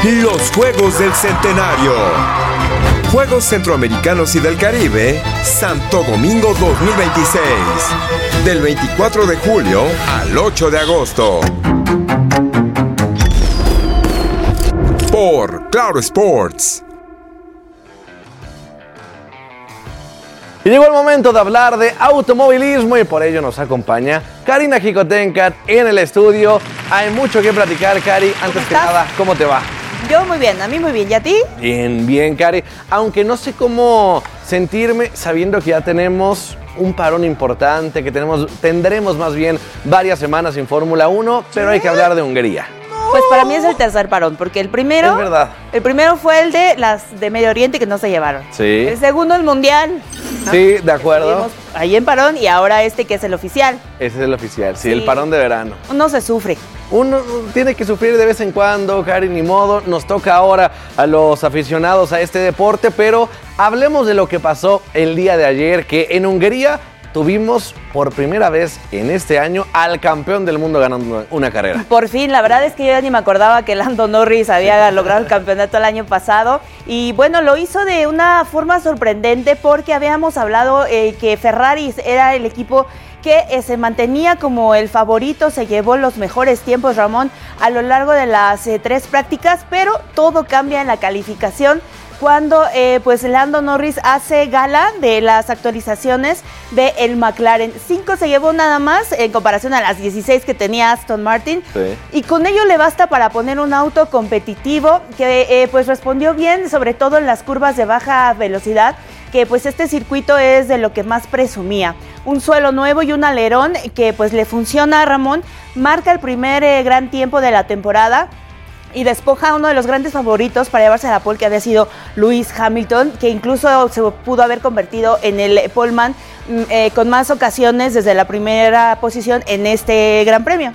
Los Juegos del Centenario. Juegos Centroamericanos y del Caribe, Santo Domingo 2026. Del 24 de julio al 8 de agosto. Por Claro Sports. Y llegó el momento de hablar de automovilismo y por ello nos acompaña Karina Jicotencat en el estudio. Hay mucho que platicar, Cari. Antes que nada, ¿cómo te va? Yo muy bien, a mí muy bien. ¿Y a ti? Bien, bien, Cari. Aunque no sé cómo sentirme sabiendo que ya tenemos un parón importante, que tendremos más bien varias semanas sin Fórmula 1, pero hay que hablar de Hungría. Pues para mí es el tercer parón, porque el primero... Es verdad. El primero fue el de las de Medio Oriente que no se llevaron. Sí. El segundo, el Mundial. ¿No? Sí, de acuerdo. Estuvimos ahí en parón y ahora este que es el oficial. Ese es el oficial, sí, el parón de verano. Uno se sufre. Uno tiene que sufrir de vez en cuando, Cari, ni modo. Nos toca ahora a los aficionados a este deporte, pero hablemos de lo que pasó el día de ayer, que en Hungría tuvimos por primera vez en este año al campeón del mundo ganando una carrera. Por fin, la verdad es que yo ya ni me acordaba que Lando Norris había logrado el campeonato el año pasado. Y bueno, lo hizo de una forma sorprendente porque habíamos hablado que Ferrari era el equipo que se mantenía como el favorito, se llevó los mejores tiempos, Ramón, a lo largo de las 3 prácticas, pero todo cambia en la calificación cuando pues Lando Norris hace gala de las actualizaciones del McLaren. 5 se llevó nada más en comparación a las 16 que tenía Aston Martin. Sí. Y con ello le basta para poner un auto competitivo que pues respondió bien, sobre todo en las curvas de baja velocidad, que pues este circuito es de lo que más presumía. Un suelo nuevo y un alerón que pues le funciona a Ramón, marca el primer gran tiempo de la temporada y despoja a uno de los grandes favoritos para llevarse la pole, que había sido Lewis Hamilton, que incluso se pudo haber convertido en el poleman con más ocasiones desde la primera posición en este Gran Premio.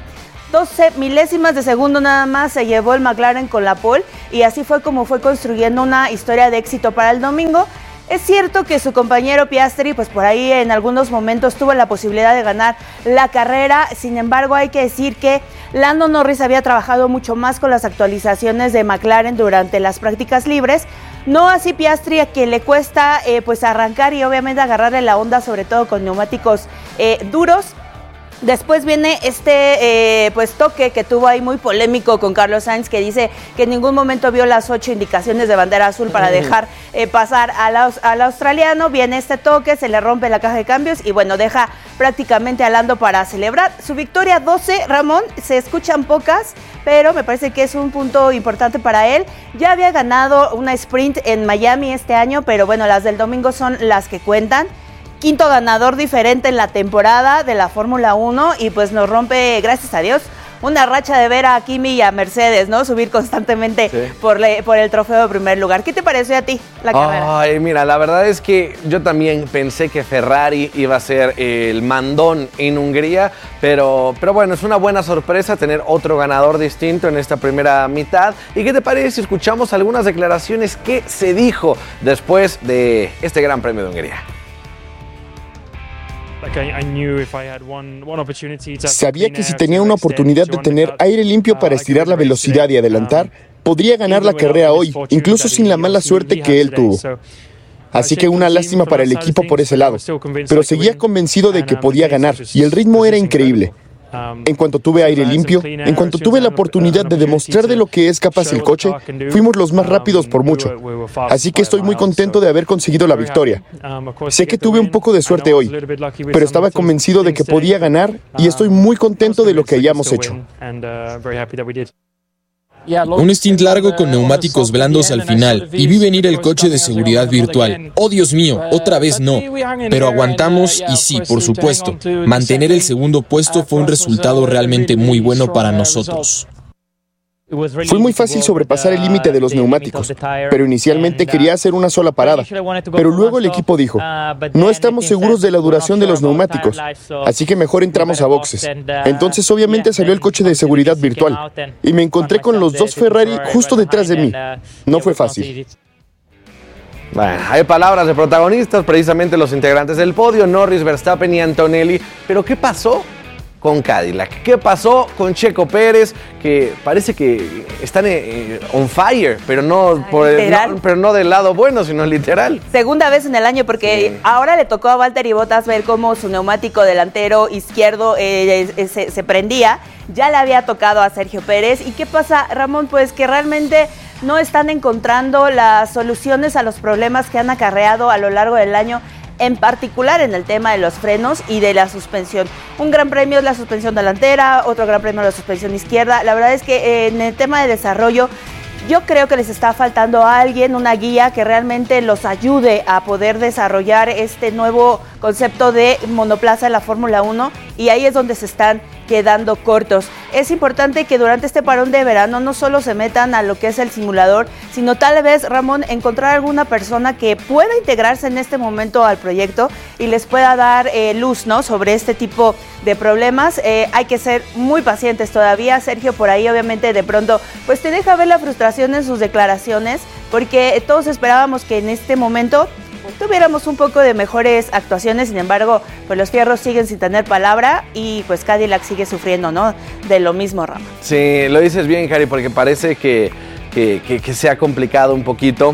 12 milésimas de segundo nada más se llevó el McLaren con la pole y así fue como fue construyendo una historia de éxito para el domingo. Es cierto que su compañero Piastri, pues por ahí en algunos momentos tuvo la posibilidad de ganar la carrera. Sin embargo, hay que decir que Lando Norris había trabajado mucho más con las actualizaciones de McLaren durante las prácticas libres. No así Piastri, a quien le cuesta pues arrancar y obviamente agarrarle la onda, sobre todo con neumáticos duros. Después viene este pues toque que tuvo ahí muy polémico con Carlos Sainz, que dice que en ningún momento vio las 8 indicaciones de bandera azul para dejar pasar al australiano. Viene este toque, se le rompe la caja de cambios y bueno, deja prácticamente a Lando para celebrar su victoria 12. Ramón, se escuchan pocas, pero me parece que es un punto importante para él. Ya había ganado una sprint en Miami este año, pero bueno, las del domingo son las que cuentan. Quinto ganador diferente en la temporada de la Fórmula 1 y pues nos rompe, gracias a Dios, una racha de ver a Kimi y a Mercedes, ¿no? Subir constantemente por el trofeo de primer lugar. ¿Qué te pareció a ti la carrera? Ay, mira, la verdad es que yo también pensé que Ferrari iba a ser el mandón en Hungría, pero bueno, es una buena sorpresa tener otro ganador distinto en esta primera mitad. ¿Y qué te parece si escuchamos algunas declaraciones que se dijo después de este Gran Premio de Hungría? Sabía que si tenía una oportunidad de tener aire limpio para estirar la velocidad y adelantar, podría ganar la carrera hoy, incluso sin la mala suerte que él tuvo. Así que una lástima para el equipo por ese lado, pero seguía convencido de que podía ganar y el ritmo era increíble. En cuanto tuve aire limpio, en cuanto tuve la oportunidad de demostrar de lo que es capaz el coche, fuimos los más rápidos por mucho. Así que estoy muy contento de haber conseguido la victoria. Sé que tuve un poco de suerte hoy, pero estaba convencido de que podía ganar y estoy muy contento de lo que hayamos hecho. Un stint largo con neumáticos blandos al final y vi venir el coche de seguridad virtual. ¡Oh, Dios mío! Otra vez no. Pero aguantamos y sí, por supuesto, mantener el segundo puesto fue un resultado realmente muy bueno para nosotros. Fue muy fácil sobrepasar el límite de los neumáticos, pero inicialmente quería hacer una sola parada. Pero luego el equipo dijo, no estamos seguros de la duración de los neumáticos, así que mejor entramos a boxes. Entonces obviamente salió el coche de seguridad virtual y me encontré con los 2 Ferrari justo detrás de mí. No fue fácil. Bueno, hay palabras de protagonistas, precisamente los integrantes del podio, Norris, Verstappen y Antonelli. ¿Pero qué pasó? con Cadillac. ¿Qué pasó con Checo Pérez? Que parece que están on fire, pero no, pero no del lado bueno, sino literal. Segunda vez en el año, porque ahora le tocó a Valtteri Bottas ver cómo su neumático delantero izquierdo se prendía. Ya le había tocado a Sergio Pérez. ¿Y qué pasa, Ramón? Pues que realmente no están encontrando las soluciones a los problemas que han acarreado a lo largo del año, en particular en el tema de los frenos y de la suspensión. Un gran premio es la suspensión delantera, otro gran premio es la suspensión izquierda. La verdad es que en el tema de desarrollo, yo creo que les está faltando a alguien, una guía que realmente los ayude a poder desarrollar este nuevo concepto de monoplaza en la Fórmula 1, y ahí es donde se están quedando cortos. Es importante que durante este parón de verano no solo se metan a lo que es el simulador, sino tal vez, Ramón, encontrar alguna persona que pueda integrarse en este momento al proyecto y les pueda dar luz, ¿no?, sobre este tipo de problemas. Hay que ser muy pacientes todavía. Sergio por ahí obviamente de pronto pues te deja ver la frustración en sus declaraciones, porque todos esperábamos que en este momento tuviéramos un poco de mejores actuaciones. Sin embargo, pues los fierros siguen sin tener palabra y pues Cadillac sigue sufriendo, ¿no?, de lo mismo, Rama. Sí, lo dices bien, Cari, porque parece que se ha complicado un poquito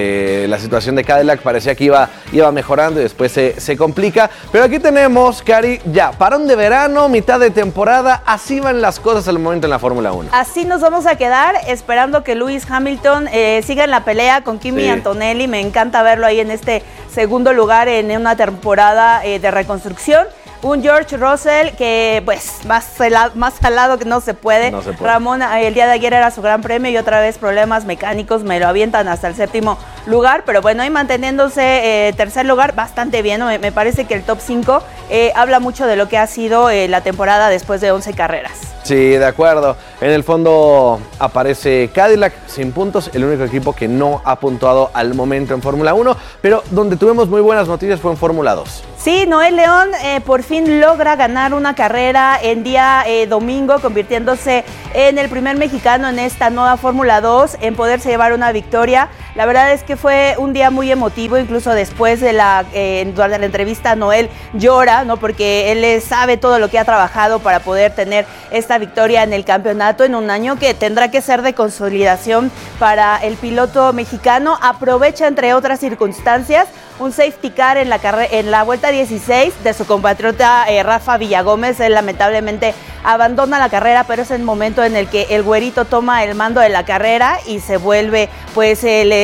la situación de Cadillac. Parecía que iba mejorando y después se complica. Pero aquí tenemos, Cari, ya parón de verano, mitad de temporada. Así van las cosas al momento en la Fórmula 1. Así nos vamos a quedar, esperando que Lewis Hamilton siga en la pelea con Kimi Antonelli. Me encanta verlo ahí en este segundo lugar en una temporada de reconstrucción. Un George Russell que pues más salado que no se puede. Ramón, el día de ayer era su gran premio y otra vez problemas mecánicos, me lo avientan hasta el séptimo lugar, pero bueno, ahí manteniéndose tercer lugar, bastante bien, ¿no? Me parece que el top 5 habla mucho de lo que ha sido la temporada después de 11 carreras. Sí, de acuerdo. En el fondo aparece Cadillac sin puntos, el único equipo que no ha puntuado al momento en Fórmula 1, pero donde tuvimos muy buenas noticias fue en Fórmula 2. Sí, Noel León por fin logra ganar una carrera en día domingo, convirtiéndose en el primer mexicano en esta nueva Fórmula 2 en poderse llevar una victoria. La verdad es que fue un día muy emotivo, incluso después de durante la entrevista Noel llora, ¿no?, porque él sabe todo lo que ha trabajado para poder tener esta victoria en el campeonato en un año que tendrá que ser de consolidación para el piloto mexicano. Aprovecha, entre otras circunstancias, un safety car en la vuelta 16 de su compatriota Rafa Villagómez. Él lamentablemente abandona la carrera, pero es el momento en el que el güerito toma el mando de la carrera y se vuelve pues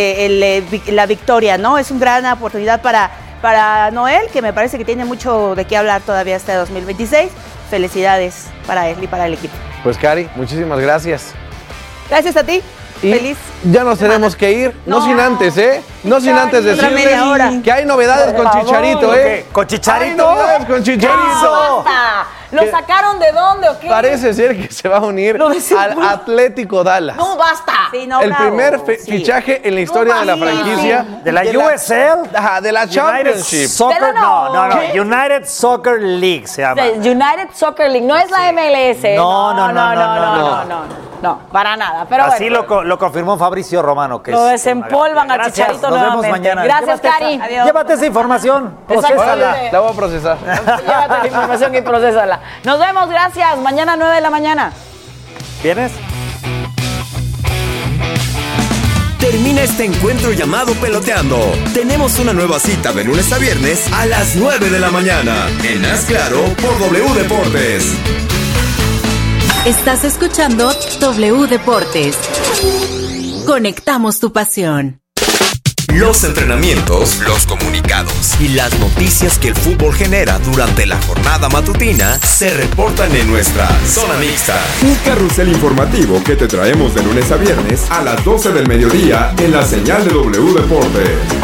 la victoria, ¿no? Es una gran oportunidad para Noel, que me parece que tiene mucho de qué hablar todavía este 2026. Felicidades para él y para el equipo. Pues Cari, muchísimas gracias. Gracias a ti. Y feliz. Ya nos tenemos que ir, no sin antes, no sin antes decirles que hay novedades con Chicharito, ¿Con Chicharito? Hay novedades con Chicharito. ¿Lo sacaron de dónde o qué? Parece ser que se va a unir al Atlético Dallas. No, basta. Sí, no, el primer fichaje en la historia de la franquicia. ¿De la USL? Ajá, de la Championship. Soccer, no. United Soccer League se llama. United Soccer League, no es la MLS. No, para nada. Pero así bueno, lo confirmó Fabricio Romano. Que lo desempolvan a Chicharito nuevamente. Nos vemos mañana. Gracias, Cari. Llévate esa información. Procésala. La voy a procesar. Llévate la información y procésala. Nos vemos, gracias. Mañana 9 de la mañana. ¿Vienes? Termina este encuentro llamado Peloteando. Tenemos una nueva cita de lunes a viernes a las 9 de la mañana. En Haz Claro por W Deportes. Estás escuchando W Deportes. Conectamos tu pasión. Los entrenamientos, los comunicados y las noticias que el fútbol genera durante la jornada matutina se reportan en nuestra Zona Mixta. Un carrusel informativo que te traemos de lunes a viernes a las 12 del mediodía en la señal de W Deportes.